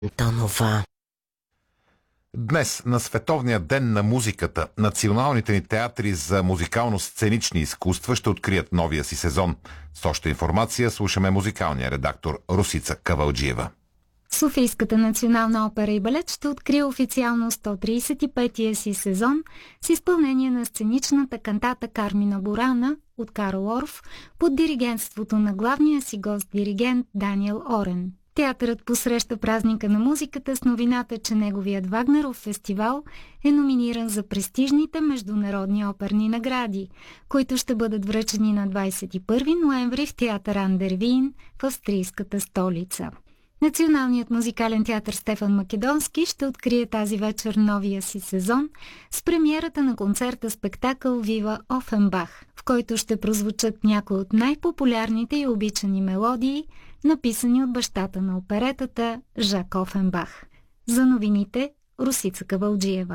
Антонова. Днес, на Световния ден на музиката, националните ни театри за музикално-сценични изкуства ще открият новия си сезон. С още информация слушаме музикалния редактор Русица Кавалджиева. Софийската национална опера и балет ще открие официално 135-я си сезон с изпълнение на сценичната кантата Кармина Бурана от Карл Орф под диригентството на главния си гост-диригент Даниел Орен. Театърът посреща празника на музиката с новината, че неговият Вагнеров фестивал е номиниран за престижните международни оперни награди, които ще бъдат връчени на 21 ноември в театър Андер Виен в австрийската столица. Националният музикален театър Стефан Македонски ще открие тази вечер новия си сезон с премиерата на концерта-спектакъл Вива Офенбах, в който ще прозвучат някои от най-популярните и обичани мелодии, написани от бащата на оперетата Жак Офенбах. За новините Русица Кавалджиева.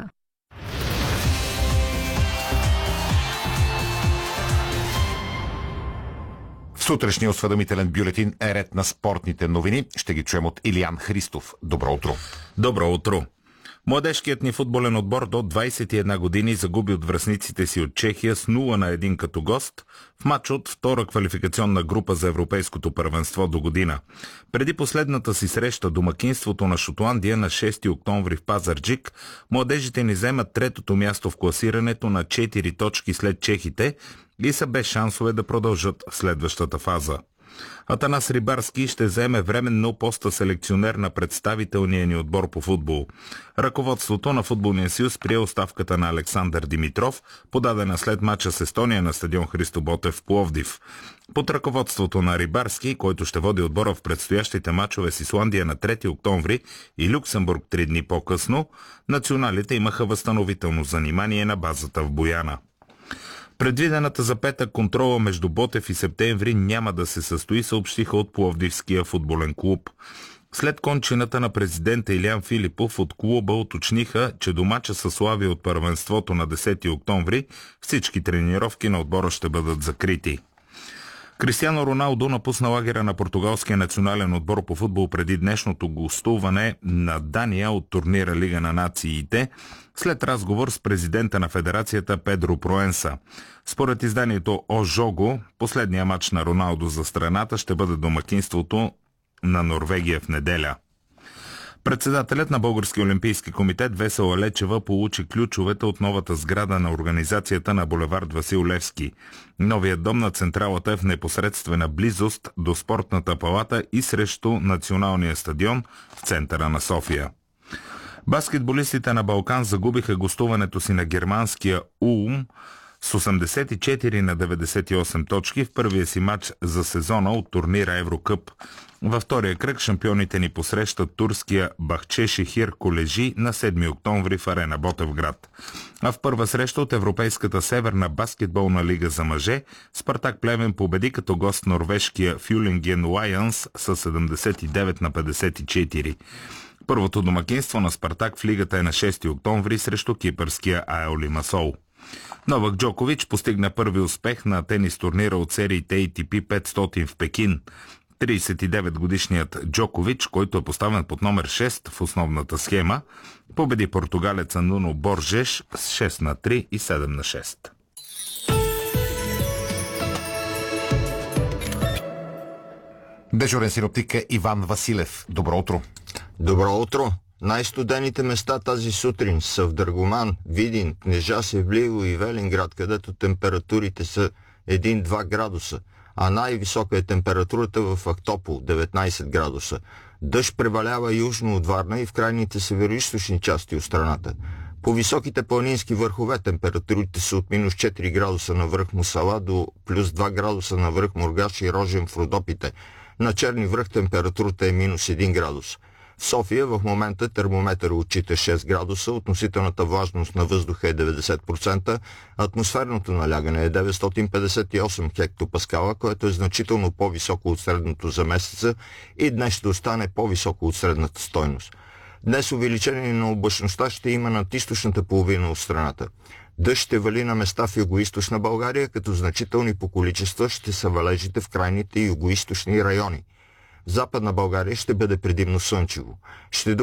В сутрешния осведомителен бюлетин е ред на спортните новини. Ще ги чуем от Илиян Христов. Добро утро! Добро утро! Младежкият ни футболен отбор до 21 години загуби от връстниците си от Чехия с 0-1 като гост в матч от втора квалификационна група за европейското първенство до година. Преди последната си среща домакинството на Шотландия на 6 октомври в Пазарджик, младежите ни вземат третото място в класирането на 4 точки след чехите и са без шансове да продължат в следващата фаза. Атанас Рибарски ще заеме временно поста селекционер на представителния ни отбор по футбол. Ръководството на Футболния съюз прие оставката на Александър Димитров, подадена след мача с Естония на стадион Христо Ботев в Пловдив. Под ръководството на Рибарски, който ще води отбора в предстоящите мачове с Исландия на 3 октомври и Люксембург 3 дни по-късно, националите имаха възстановително занимание на базата в Бояна. Предвидената за петък контрола между Ботев и Септември няма да се състои, съобщиха от Пловдивския футболен клуб. След кончината на президента Илиян Филипов от клуба уточниха, че до мача със Славия от първенството на 10 октомври всички тренировки на отбора ще бъдат закрити. Кристиано Роналдо напусна лагера на португалския национален отбор по футбол преди днешното гостуване на Дания от турнира Лига на нациите, след разговор с президента на федерацията Педро Проенса. Според изданието Ожого, последния матч на Роналдо за страната ще бъде домакинството на Норвегия в неделя. Председателят на Българския олимпийски комитет Весела Лечева получи ключовете от новата сграда на организацията на булевард Васил Левски. Новият дом на централата е в непосредствена близост до спортната палата и срещу националния стадион в центъра на София. Баскетболистите на Балкан загубиха гостуването си на германския Улм с 84-98 точки в първия си матч за сезона от турнира Еврокъп. Във втория кръг шампионите ни посрещат турския Бахчешехир Колежи на 7 октомври в арена Ботевград. А в първа среща от Европейската северна баскетболна лига за мъже, Спартак Плевен победи като гост норвежкия Фюлинген Лайънс с 79-54. Първото домакинство на Спартак в лигата е на 6 октомври срещу кипърския АЕО Лимасол. Новак Джокович постигна първи успех на тенис турнира от сериите ATP 500 в Пекин. 39-годишният Джокович, който е поставен под номер 6 в основната схема, победи португалеца Нуно Боржеш с 6-3 и 7-6. Дежурен синоптик е Иван Василев. Добро утро! Добро утро! Най-студените места тази сутрин са в Драгоман, Видин, Кнежа, Севлиево и Велинград, където температурите са 1-2 градуса, а най-висока е температурата в Ахтопол – 19 градуса. Дъжд превалява южно от Варна и в крайните североизточни части от страната. По високите планински върхове температурите са от минус 4 градуса на връх Мусала до плюс 2 градуса на връх Мургач и Рожен в Родопите. На Черни връх температурата е минус 1 градус. В София в момента термометър отчита 6 градуса, относителната влажност на въздуха е 90%, атмосферното налягане е 958 хектопаскала, което е значително по-високо от средното за месеца и днес ще остане по-високо от средната стойност. Днес увеличение на облачността ще има над източната половина от страната. Дъжд ще вали на места в югоизточна България, като значителни по количества ще са валежите в крайните югоизточни райони. В Западна България ще бъде предимно слънчево. Ще